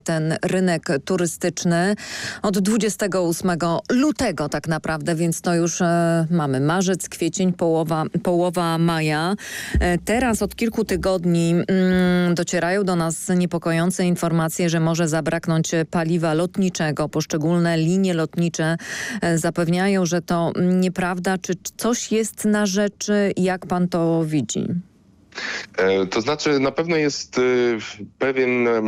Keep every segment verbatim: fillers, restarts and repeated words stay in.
ten rynek turystyczny od dwudziestego ósmego lutego tak naprawdę, więc to już e, mamy marzec, kwiecień, połowa, połowa maja. E, teraz od kilku tygodni mm, docierają do nas niepokojące informacje, że może zabraknąć paliwa lotniczego. Poszczególne linie lotnicze e, zapewniają, że to nieprawda. Czy coś jest na rzeczy? Jak pan to widzi? E, to znaczy na pewno jest e, pewien... Mm,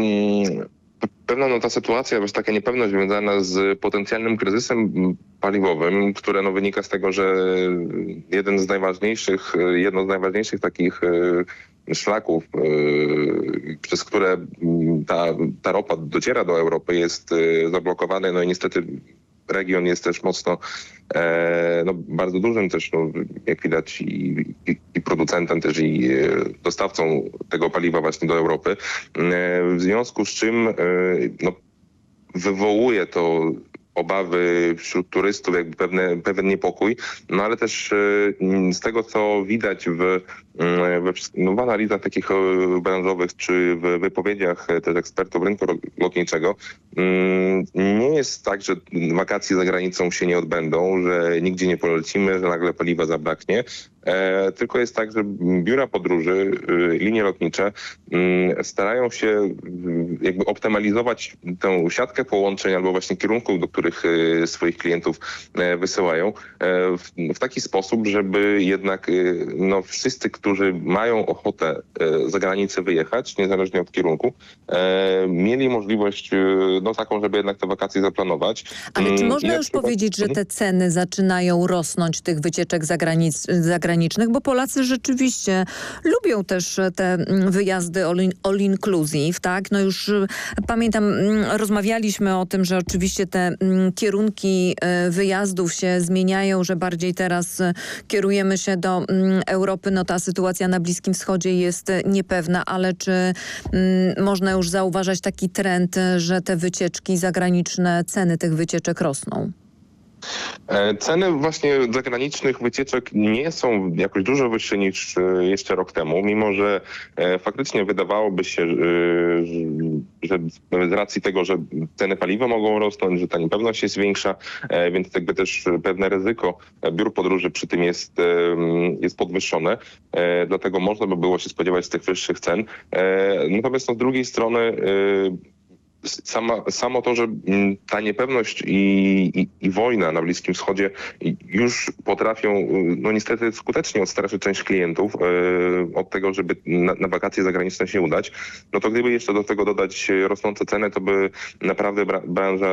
Pewna no, ta sytuacja, już taka niepewność związana z potencjalnym kryzysem paliwowym, które no, wynika z tego, że jeden z najważniejszych, jedno z najważniejszych takich e, szlaków, e, przez które ta, ta ropa dociera do Europy, jest e, zablokowany. No i niestety region jest też mocno, e, no, bardzo dużym też, no, jak widać, i, i, i producentem też, i e, dostawcą tego paliwa właśnie do Europy. E, w związku z czym e, no, wywołuje to obawy wśród turystów, jakby pewne, pewien niepokój, no ale też e, z tego, co widać w, we, no, w analizach takich branżowych, czy w wypowiedziach też ekspertów rynku lotniczego, mm, nie jest tak, że wakacje za granicą się nie odbędą, że nigdzie nie polecimy, że nagle paliwa zabraknie. E, tylko jest tak, że biura podróży, y, linie lotnicze y, starają się y, jakby optymalizować tę siatkę połączeń albo właśnie kierunków, do których y, swoich klientów y, wysyłają y, w, w taki sposób, żeby jednak y, no, wszyscy, którzy mają ochotę y, za granicę wyjechać, niezależnie od kierunku, y, mieli możliwość y, no, taką, żeby jednak te wakacje zaplanować. Ale czy można y, już przykład... powiedzieć, że te ceny zaczynają rosnąć tych wycieczek zagranic zagranicznych? Bo Polacy rzeczywiście lubią też te wyjazdy all, in, all inclusive, tak? No już pamiętam, rozmawialiśmy o tym, że oczywiście te kierunki wyjazdów się zmieniają, że bardziej teraz kierujemy się do Europy. No ta sytuacja na Bliskim Wschodzie jest niepewna, ale czy mm, można już zauważać taki trend, że te wycieczki zagraniczne, ceny tych wycieczek rosną? Ceny właśnie zagranicznych wycieczek nie są jakoś dużo wyższe niż jeszcze rok temu, mimo że faktycznie wydawałoby się, że z racji tego, że ceny paliwa mogą rosnąć, że ta niepewność jest większa, więc jakby też pewne ryzyko biur podróży przy tym jest, jest podwyższone, dlatego można by było się spodziewać tych wyższych cen. Natomiast no, z drugiej strony Sama, samo to, że ta niepewność i, i, i wojna na Bliskim Wschodzie już potrafią no niestety skutecznie odstraszyć część klientów e, od tego, żeby na, na wakacje zagraniczne się udać, no to gdyby jeszcze do tego dodać rosnące ceny, to by naprawdę bra, branża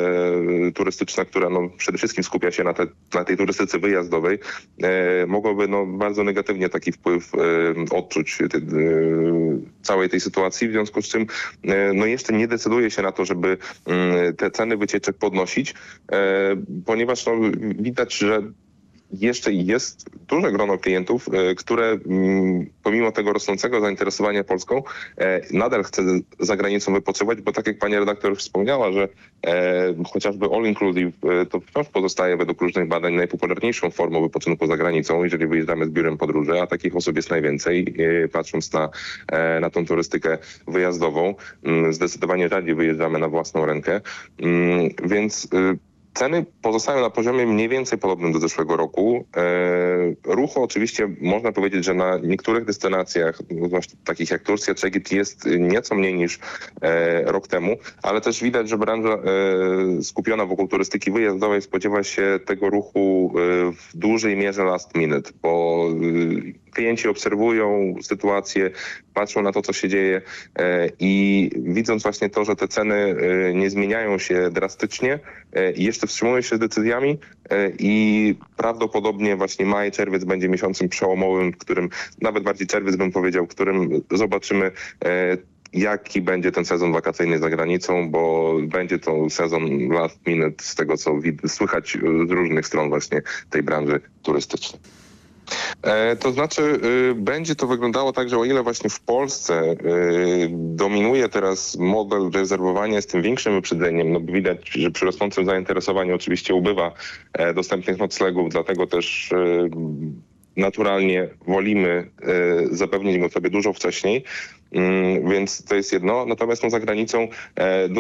e, turystyczna, która no przede wszystkim skupia się na, te, na tej turystyce wyjazdowej, e, mogłaby no bardzo negatywnie taki wpływ e, odczuć te, e, całej tej sytuacji, w związku z czym e, no jeszcze nie decyduje się na to, żeby te ceny wycieczek podnosić, ponieważ no, widać, że jeszcze jest duże grono klientów, które pomimo tego rosnącego zainteresowania Polską nadal chce za granicą wypoczywać, bo tak jak pani redaktor wspomniała, że chociażby all inclusive to wciąż pozostaje według różnych badań najpopularniejszą formą wypoczynku za granicą, jeżeli wyjeżdżamy z biurem podróży, a takich osób jest najwięcej, patrząc na, na tą turystykę wyjazdową. Zdecydowanie rzadziej wyjeżdżamy na własną rękę, więc ceny pozostają na poziomie mniej więcej podobnym do zeszłego roku. E, ruchu oczywiście można powiedzieć, że na niektórych destynacjach, zwłaszcza takich jak Turcja czy Egipt, jest nieco mniej niż e, rok temu, ale też widać, że branża e, skupiona wokół turystyki wyjazdowej spodziewa się tego ruchu e, w dużej mierze last minute, bo e, klienci obserwują sytuację, patrzą na to, co się dzieje e, i widząc właśnie to, że te ceny e, nie zmieniają się drastycznie, e, jeszcze wstrzymują się z decyzjami e, i prawdopodobnie właśnie maj, czerwiec będzie miesiącem przełomowym, w którym, nawet bardziej czerwiec bym powiedział, w którym zobaczymy e, jaki będzie ten sezon wakacyjny za granicą, bo będzie to sezon last minute z tego, co słychać z różnych stron właśnie tej branży turystycznej. E, to znaczy y, będzie to wyglądało tak, że o ile właśnie w Polsce y, dominuje teraz model rezerwowania z tym większym wyprzedzeniem, no widać, że przy rosnącym zainteresowaniu oczywiście ubywa e, dostępnych noclegów, dlatego też y, naturalnie wolimy y, zapewnić go sobie dużo wcześniej. Mm, Więc to jest jedno. Natomiast no, za granicą e,